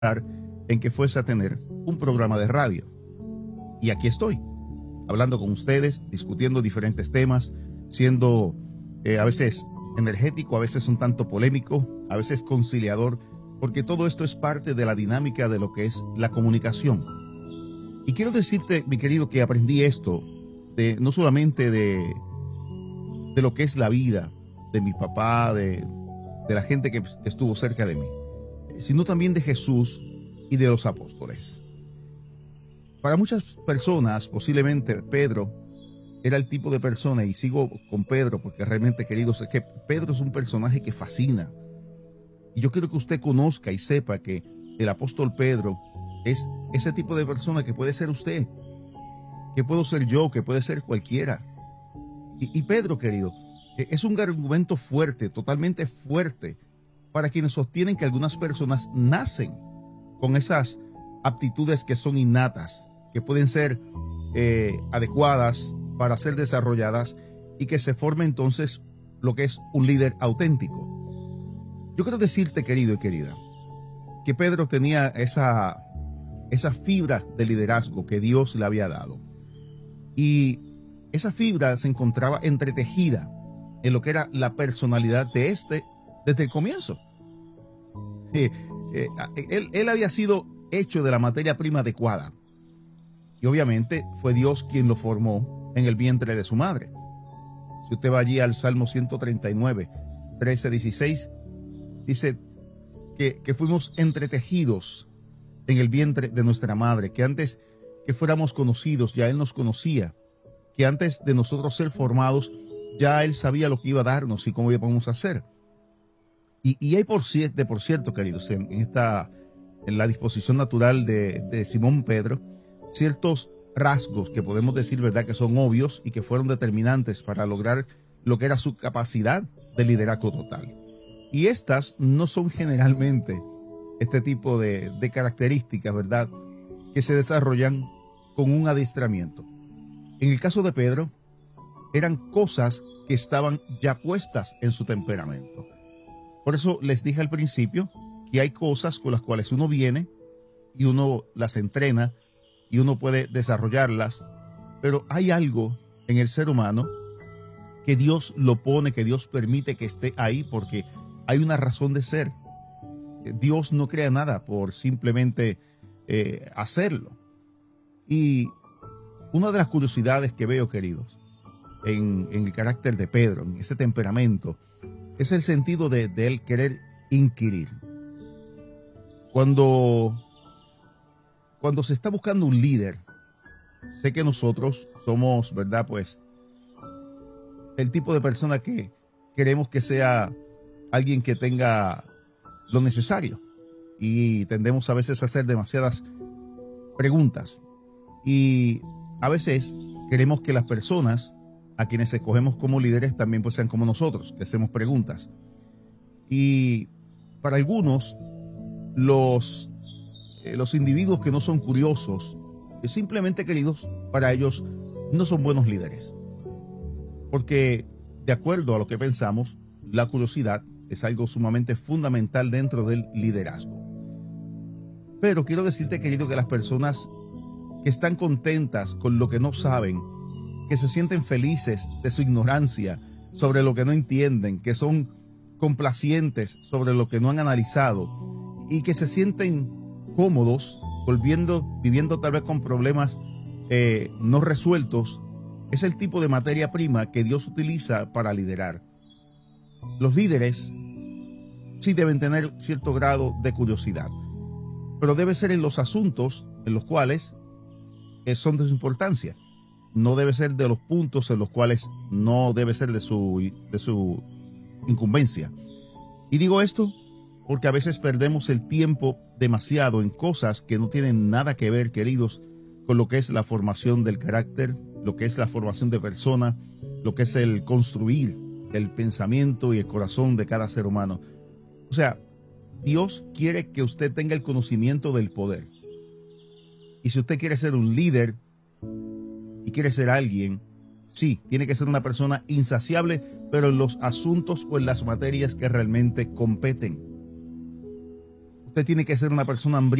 en que fuese a tener un programa de radio. Y aquí estoy, hablando con ustedes, discutiendo diferentes temas, siendo a veces energético, a veces un tanto polémico, a veces conciliador, porque todo esto es parte de la dinámica de lo que es la comunicación. Y quiero decirte, mi querido, que aprendí esto, no solamente de lo que es la vida de mi papá, de la gente que estuvo cerca de mí, sino también de Jesús y de los apóstoles. Para muchas personas, posiblemente Pedro era el tipo de persona, y sigo con Pedro porque realmente, queridos, es que Pedro es un personaje que fascina. Y yo quiero que usted conozca y sepa que el apóstol Pedro es ese tipo de persona que puede ser usted, que puedo ser yo, que puede ser cualquiera. Y Pedro, querido, es un argumento fuerte, totalmente fuerte, para quienes sostienen que algunas personas nacen con esas aptitudes que son innatas, que pueden ser adecuadas para ser desarrolladas y que se forme entonces lo que es un líder auténtico. Yo quiero decirte, querido y querida, que Pedro tenía esa fibra de liderazgo que Dios le había dado. Y esa fibra se encontraba entretejida en lo que era la personalidad de desde el comienzo. Él había sido hecho de la materia prima adecuada. Y obviamente fue Dios quien lo formó en el vientre de su madre. Si usted va allí al Salmo 139, 13, 16, dice que fuimos entretejidos en el vientre de nuestra madre, que antes que fuéramos conocidos, ya Él nos conocía, que antes de nosotros ser formados, ya Él sabía lo que iba a darnos y cómo íbamos a hacer. Y hay por cierto, queridos, en la disposición natural de Simón Pedro, ciertos rasgos que podemos decir, ¿verdad?, que son obvios y que fueron determinantes para lograr lo que era su capacidad de liderazgo total. Y estas no son generalmente este tipo de características, ¿verdad?, que se desarrollan con un adiestramiento. En el caso de Pedro, eran cosas que estaban ya puestas en su temperamento. Por eso les dije al principio que hay cosas con las cuales uno viene y uno las entrena y uno puede desarrollarlas, pero hay algo en el ser humano que Dios lo pone, que Dios permite que esté ahí porque hay una razón de ser. Dios no crea nada por simplemente hacerlo. Y una de las curiosidades que veo, queridos, en el carácter de Pedro, en ese temperamento, es el sentido de él querer inquirir. Cuando se está buscando un líder, sé que nosotros somos, ¿verdad?, pues el tipo de persona que queremos que sea alguien que tenga lo necesario, y tendemos a veces a hacer demasiadas preguntas, y a veces queremos que las personas a quienes escogemos como líderes también pues sean como nosotros, que hacemos preguntas. Y para algunos, los individuos que no son curiosos, simplemente, queridos, para ellos no son buenos líderes. Porque de acuerdo a lo que pensamos, la curiosidad es algo sumamente fundamental dentro del liderazgo. Pero quiero decirte, querido, que las personas que están contentas con lo que no saben, que se sienten felices de su ignorancia sobre lo que no entienden, que son complacientes sobre lo que no han analizado y que se sienten cómodos viviendo tal vez con problemas no resueltos, es el tipo de materia prima que Dios utiliza para liderar. Los líderes sí deben tener cierto grado de curiosidad, pero debe ser en los asuntos en los cuales son de su importancia. No debe ser de los puntos en los cuales no debe ser de su incumbencia. Y digo esto porque a veces perdemos el tiempo demasiado en cosas que no tienen nada que ver, queridos, con lo que es la formación del carácter, lo que es la formación de persona, lo que es el construir el pensamiento y el corazón de cada ser humano. O sea, Dios quiere que usted tenga el conocimiento del poder. Y si usted quiere ser un líder y quiere ser alguien, sí, tiene que ser una persona insaciable, pero en los asuntos o en las materias que realmente competen. Usted tiene que ser una persona hambrienta